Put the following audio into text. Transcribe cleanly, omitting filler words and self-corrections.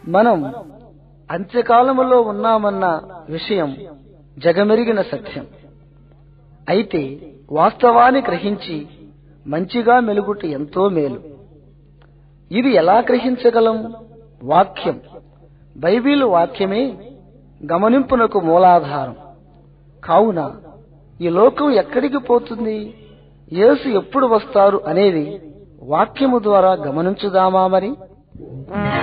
మనం అంత్యకాలములో ఉన్నామన్న విషయం జగమెరిగిన సత్యం. అయితే వాస్తవాన్ని గ్రహించి మంచిగా మెలుగుట ఎంతో మేలు. ఇది ఎలా గ్రహించగలం? వాక్యం, బైబిల్ వాక్యమే గమనింపునకు మూలాధారం. కావున ఈ లోకం ఎక్కడికి పోతుంది, యేసు ఎప్పుడు వస్తారు అనేది వాక్యము ద్వారా గమనించుదామా మరి.